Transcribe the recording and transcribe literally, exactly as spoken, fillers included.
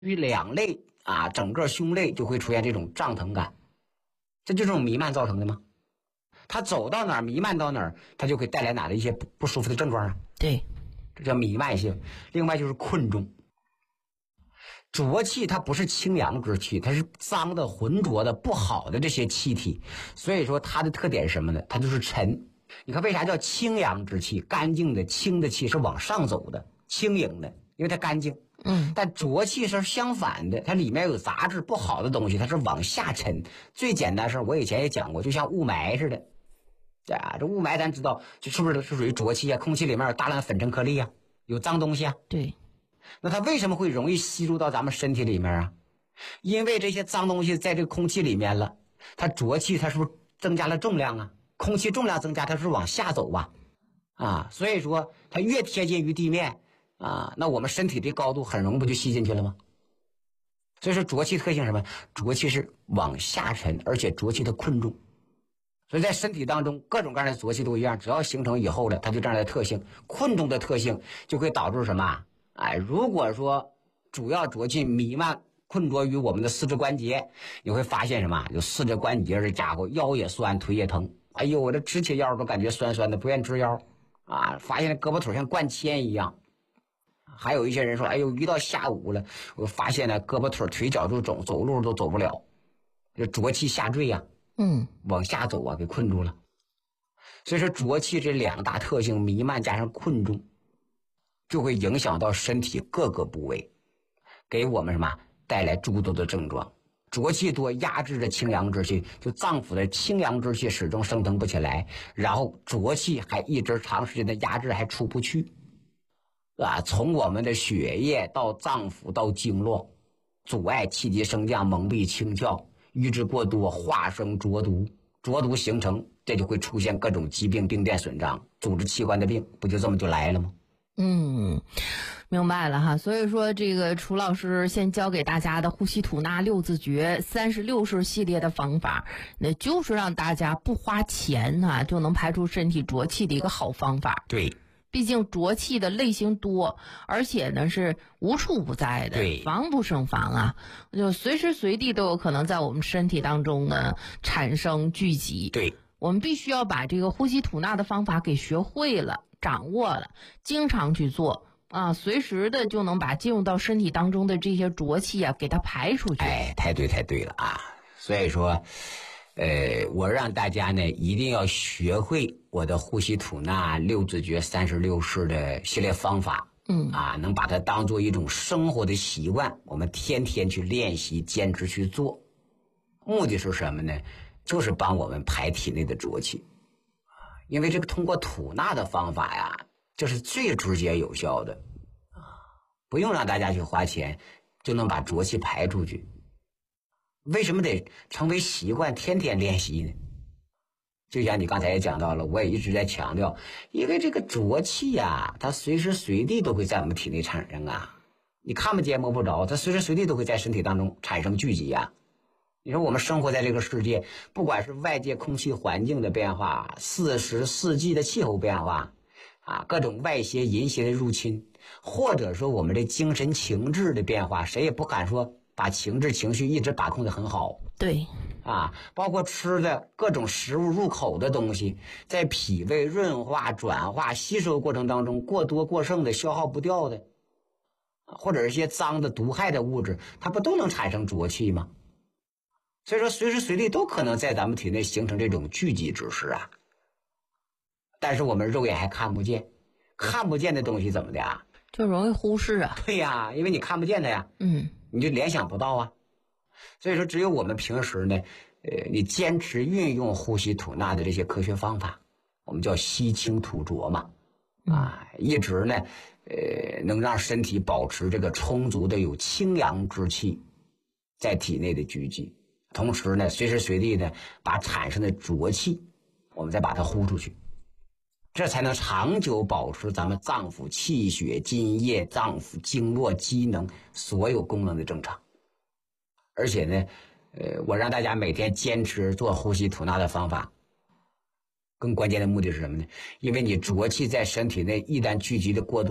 于两肋啊，整个胸肋就会出现这种胀疼感，这就是这种弥漫造成的吗？他走到哪儿弥漫到哪儿，他就会带来哪的一些不不舒服的症状啊？ 对， 这叫弥漫性。另外就是困重，浊气它不是清阳之气，它是脏的、浑浊的、不好的这些气体，所以说它的特点是什么呢？它就是沉。你看为啥叫清阳之气？干净的清的气是往上走的，轻盈的，因为它干净。 嗯， 但浊气是相反的，它里面有杂质不好的东西，它是往下沉。最简单是我以前也讲过，就像雾霾似的。对啊，这雾霾咱知道，就是不是是属于浊气啊？空气里面有大量粉尘颗粒啊，有脏东西啊。 对。 那它为什么会容易吸入到咱们身体里面啊？因为这些脏东西在这个空气里面了，它浊气它是不是增加了重量啊？空气重量增加，它是往下走吧？啊，所以说它越贴近于地面啊，那我们身体的高度很容易不就吸进去了吗？所以说浊气特性什么？浊气是往下沉，而且浊气的困重。所以在身体当中各种各样的浊气都一样，只要形成以后了，它就这样的特性，困重的特性就会导致什么？哎，如果说主要浊气弥漫困着于我们的四肢关节，你会发现什么？有四肢关节这家伙腰也酸，腿也疼。哎呦，我这直起腰都感觉酸酸的，不愿直腰啊！发现胳膊腿像灌铅一样。还有一些人说，哎呦，一到下午了，我发现呢胳膊腿腿脚就肿，走路都走不了，这浊气下坠呀、啊。 嗯， 往下走啊，给困住了。所以说浊气这两大特性，弥漫加上困重，就会影响到身体各个部位，给我们什么带来诸多的症状。浊气多压制着清阳之气，就脏腑的清阳之气始终升腾不起来，然后浊气还一直长时间的压制还出不去啊，从我们的血液到脏腑到经络，阻碍气机升降，蒙蔽清窍，瘀滞过多，化生浊毒，浊毒形成，这就会出现各种疾病、病变损伤，组织器官的病，不就这么就来了吗？ 嗯，明白了哈。所以说这个楚老师先教给大家的呼吸吐纳六字诀三十六式系列的方法，那就是让大家不花钱啊就能排出身体浊气的一个好方法。 对， 毕竟浊气的类型多，而且呢是无处不在的， 对， 防不胜防啊，就随时随地都有可能在我们身体当中呢产生聚集。 对， 我们必须要把这个呼吸吐纳的方法给学会了，掌握了，经常去做啊，随时的就能把进入到身体当中的这些浊气啊给它排出去。 哎，太对太对了啊！所以说呃，我让大家呢一定要学会我的呼吸吐纳六字诀三十六式的系列方法。 嗯啊，能把它当做一种生活的习惯，我们天天去练习，坚持去做。目的是什么呢？就是帮我们排体内的浊气。因为这个通过吐纳的方法呀，这是最直接有效的啊，不用让大家去花钱，就能把浊气排出去。为什么得成为习惯，天天练习呢？就像你刚才也讲到了，我也一直在强调，因为这个浊气呀，它随时随地都会在我们体内产生啊，你看不见摸不着，它随时随地都会在身体当中产生聚集呀。你说我们生活在这个世界，不管是外界空气环境的变化，四时四季的气候变化啊，各种外邪淫邪的入侵，或者说我们这精神情志的变化，谁也不敢说把情志情绪一直把控得很好。 对啊，包括吃的各种食物入口的东西，在脾胃润化、转化、吸收过程当中，过多过剩的、消耗不掉的，或者是一些脏的、毒害的物质，它不都能产生浊气吗？所以说，随时随地都可能在咱们体内形成这种聚集之势啊。但是我们肉眼还看不见，看不见的东西怎么的啊？ 就容易忽视啊。 对呀，因为你看不见它呀， 嗯， 你就联想不到啊。所以说，只有我们平时呢，呃，你坚持运用呼吸吐纳的这些科学方法，我们叫吸清吐浊嘛，啊，一直呢，呃，能让身体保持这个充足的有清阳之气在体内的聚集，同时呢，随时随地呢，把产生的浊气，我们再把它呼出去，这才能长久保持咱们脏腑气血津液、脏腑经络机能所有功能的正常。而且呢，呃，我让大家每天坚持做呼吸吐纳的方法，更关键的目的是什么呢？因为你浊气在身体内一旦聚集的过度